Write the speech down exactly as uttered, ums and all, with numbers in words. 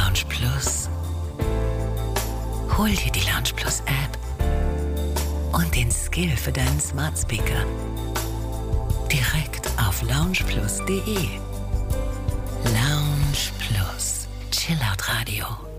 Lounge Plus? Hol dir die Lounge Plus App und den Skill für deinen Smart Speaker direkt auf lounge plus punkt de. Lounge Plus, Chillout Radio.